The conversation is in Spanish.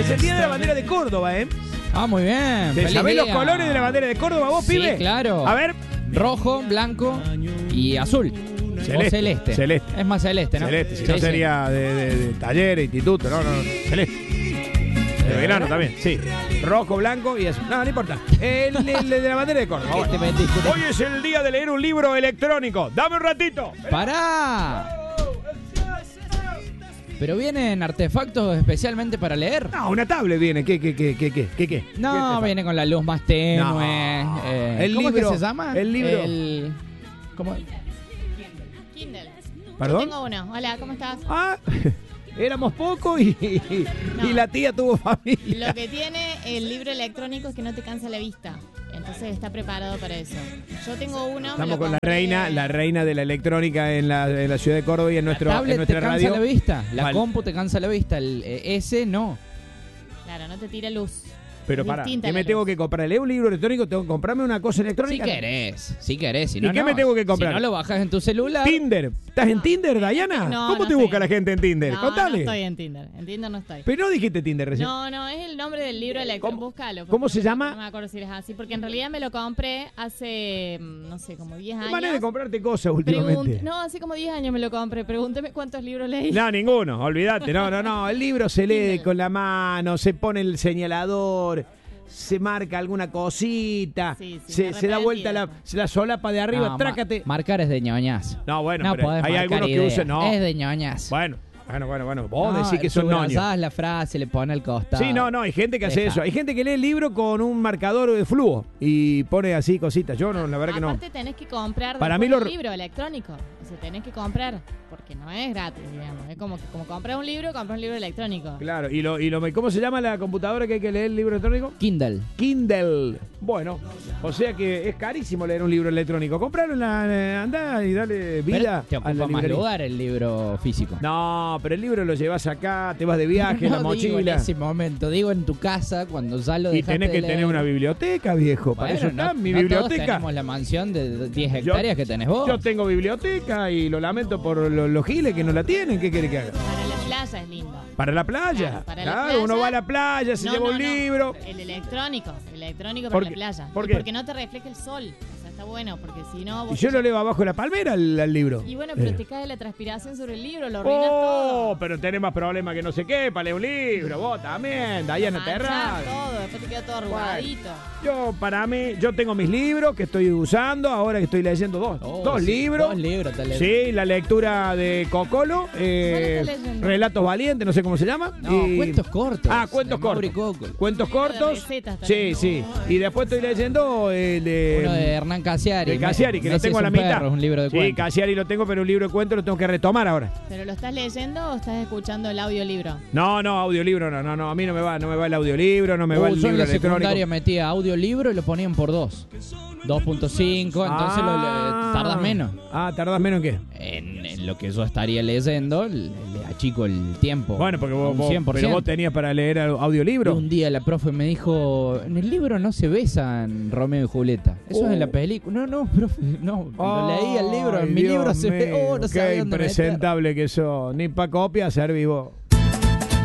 es el día de la bandera de Córdoba, ¿eh? Ah, muy bien. ¿Te Feliz sabés los día. colores de la bandera de Córdoba vos, Sí, pibe? claro. A ver. Rojo, blanco y azul. Celeste, O celeste. celeste. Es más celeste, ¿no? Celeste, si Sí, no sí. sería de taller, instituto, no, celeste. De verano también, sí. Rojo, blanco y azul. No, no importa. El de la bandera de Córdoba. ¿Qué te metiste? Hoy es el día de leer un libro electrónico. Dame un ratito. ¡Pará! ¿Pero vienen artefactos especialmente para leer? No, una tablet viene. ¿Qué? No, viene con la luz más tenue. No. El ¿Cómo libro, es que se llama? el libro. ¿Cómo? Kindle. ¿Perdón? Yo tengo uno. Hola, ¿cómo estás? Ah, éramos pocos y la tía tuvo familia. Lo que tiene el libro electrónico es que no te cansa la vista. Entonces está preparado para eso. Yo tengo uno. Estamos con la reina de la electrónica en la ciudad de Córdoba y en La tablet en nuestra te radio. cansa la vista. La Vale. compu te cansa la vista. Ese no. Claro, no te tira luz. Pero Es para, distinta ¿qué la me tengo luz. que comprar? ¿Leo un libro electrónico? ¿Tengo que comprarme una cosa Si electrónica? querés. Si querés. Si ¿Y no, qué no. me tengo que comprar? Si no lo bajas en tu celular. Tinder. ¿Estás en Tinder, Dayana? No, ¿Cómo no te estoy busca en- la gente en Tinder? No, Contale. no estoy en Tinder. En Tinder no estoy. Pero no dijiste Tinder recién. No, es el nombre del libro electrónico. ¿Cómo- Búscalo. cómo se porque llama? No me acuerdo si es así. Porque en realidad me lo compré hace, no sé, como 10 ¿Qué años. manera de comprarte cosas últimamente? No, hace como 10 años me lo compré. Pregúnteme cuántos libros leí. No, ninguno, olvídate. No. El libro se lee Kindle. con la mano, se pone el señalador, se marca alguna cosita, Sí, se da vuelta la solapa de arriba, No, trácate. Marcar es de ñoñas. No, bueno, No pero podés hay marcar algunos que ideas. usan, no. Es de ñoñas. Bueno. Vos decís que son noños. subrayás la frase, le pone al costado. Sí, no, hay gente que hace Deja. eso. Hay gente que lee el libro con un marcador de flujo y pone así cositas. Yo no, la verdad que no. Aparte tenés que comprar Para después mí lo- el libro electrónico. O sea, tenés que comprar. Porque no es gratis, digamos. Es como comprar un libro, comprar un libro electrónico. Claro, ¿cómo se llama la computadora que hay que leer el libro electrónico? Kindle. Kindle. Bueno, o sea que es carísimo leer un libro electrónico. Comprarlo andá y dale vida Pero te a ocupa la más librería. lugar el libro físico. No, pero el libro lo llevas acá, te vas de viaje, No la digo en mochila. ese momento, digo en tu casa cuando ya lo Y dejaste tenés que de tener leer. una biblioteca, viejo. Para Bueno, eso está no, mi no todos biblioteca. tenemos la mansión de 10 hectáreas que tenés vos. Yo tengo biblioteca y lo lamento por los giles que no la tienen. ¿Qué quiere que haga? Para la playa es lindo. Para la playa. Claro, para la Claro, playa. uno va a la playa, se lleva un libro. El electrónico para ¿Por la qué? playa. ¿Por Y qué? Porque no te refleja el sol. O sea, está bueno, porque si no... Y vos yo lo leo abajo de la palmera al libro. Y bueno, pero Eh. te cae la transpiración sobre el libro, lo arruinas Oh, todo. pero tenés más problemas que no sé qué para leer un libro. Vos también, Dayana Manchás Terra. todo, después te queda todo arrugadito. Yo tengo mis libros que estoy usando, ahora que estoy leyendo dos Oh, sí, libros. 2 libros, tal vez. Sí, la lectura de Cocolo, estás leyendo? Relatos Valientes, no sé cómo se llama. No, cuentos cortos. Ah, cuentos de Mauri cortos. Coco. Cuentos Libro de cortos. recetas Sí, también. sí. Y después estoy leyendo el de... Uno de Hernán Casiari. de Casiari, que lo Messi tengo a es la un mitad. perro, es un libro de sí, cuentos. Casiari lo tengo, pero un libro de cuentos lo tengo que retomar ahora. ¿Pero lo estás leyendo o estás escuchando el audiolibro? No, audiolibro no, a mí no me va el audiolibro, no me va el Yo en libro la secundaria electrónico. metía audiolibro y lo ponían por 2. 2.5, entonces tardas menos. Ah, ¿tardas menos en qué? En lo que yo estaría leyendo, le achico el tiempo. Bueno, porque un vos 100%. pero vos tenías para leer audiolibro. Un día la profe me dijo, en el libro no se besan Romeo y Julieta. Eso es en la película. No, profe, no. Lo leí el libro, en mi Dios libro se ve. mío, Oh, no qué sabía dónde meter. impresentable que sos. Ni pa' copia serví vos.